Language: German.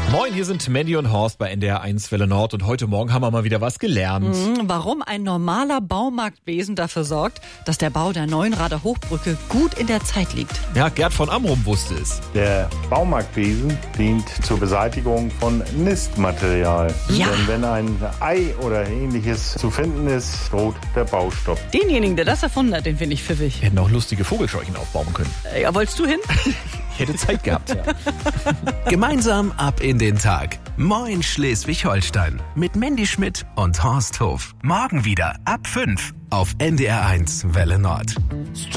Moin, hier sind Mandy und Horst bei NDR 1 Welle Nord und heute Morgen haben wir mal wieder was gelernt. Warum ein normaler Baumarktbesen dafür sorgt, dass der Bau der Neuenrader Hochbrücke gut in der Zeit liegt. Ja, Gerd von Amrum wusste es. Der Baumarktbesen dient zur Beseitigung von Nistmaterial. Ja. Denn wenn ein Ei oder ähnliches zu finden ist, droht der Baustopp. Denjenigen, der das erfunden hat, den finde ich pfiffig. Wir hätten auch lustige Vogelscheuchen aufbauen können. Ja, wolltest du hin? Ich hätte Zeit gehabt, ja. Gemeinsam ab in den Tag. Moin Schleswig-Holstein. Mit Mandy Schmidt und Horst Hof. Morgen wieder ab 5 auf NDR 1 Welle Nord.